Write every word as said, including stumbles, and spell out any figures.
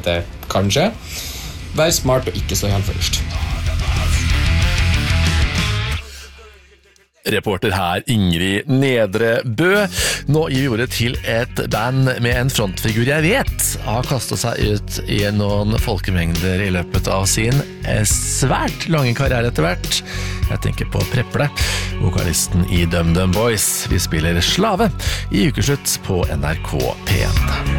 det kan skje. Vær smart og ikke stå helt først. Reporter her Ingrid Nedre Bø. Nå gir vi ordet til et band med en frontfigur jeg vet har kastet seg ut i noen folkemengder i løpet av sin svært lange karriere etter hvert. Jeg tenker på Preple, vokalisten i DumDum Boys. Vi spiller Slave i ukeslutt på N R K P en.